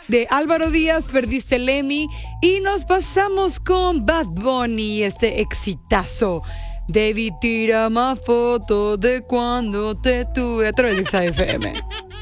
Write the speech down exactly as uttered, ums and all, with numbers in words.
de Álvaro Díaz, Perdiste el Emmy. Y nos pasamos con Bad Bunny, este exitazo. David, tira más fotos de cuando te tuve a través de X F M.